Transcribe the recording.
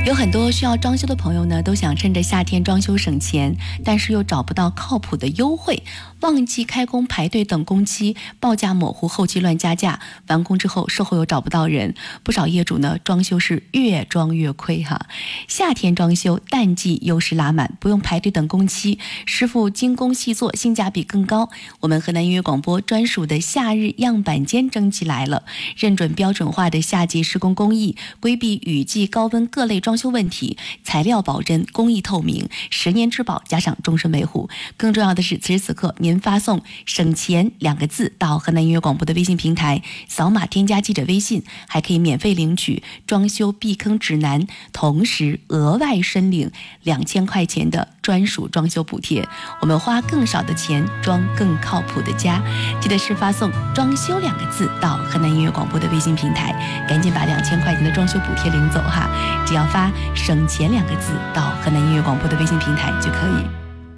有很多需要装修的朋友呢，都想趁着夏天装修省钱，但是又找不到靠谱的优惠，旺季开工排队等工期，报价模糊，后期乱加价，完工之后售后又找不到人，不少业主呢装修是越装越亏哈。夏天装修淡季优势拉满，不用排队等工期，师傅精工细作，性价比更高。我们河南音乐广播专属的夏日样板间征集来了，认准标准化的夏季施工工艺，规避雨季高温各类装修问题，材料保真，工艺透明，10年质保加上终身维护。更重要的是，此时此刻您发送省钱2个字到河南音乐广播的微信平台，扫码添加记者微信，还可以免费领取装修避坑指南，同时额外申领2000块钱的专属装修补贴。我们花更少的钱装更靠谱的家，记得是发送装修2个字到河南音乐广播的微信平台，赶紧把2000块钱的装修补贴领走哈。只要发省钱2个字到河南音乐广播的微信平台就可以。